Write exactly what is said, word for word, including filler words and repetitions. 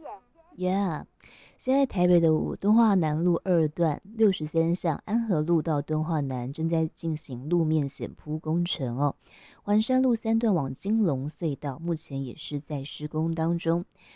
Yeah，现在台北的敦化南路二段六十三巷安和路到敦化南正在进行路面险铺工程哦。环山路三段往金龙隧道目前也是在施工当中。